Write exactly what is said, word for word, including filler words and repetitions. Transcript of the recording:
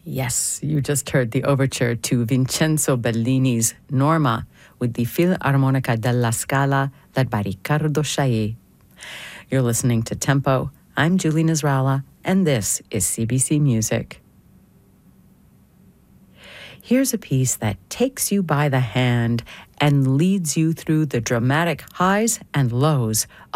Yes, you just heard the overture to Vincenzo Bellini's Norma with the Filarmonica della Scala led by Riccardo Chaillet. You're listening to Tempo. I'm Julie Nasrallah, and this is C B C Music. Here's a piece that takes you by the hand and leads you through the dramatic highs and lows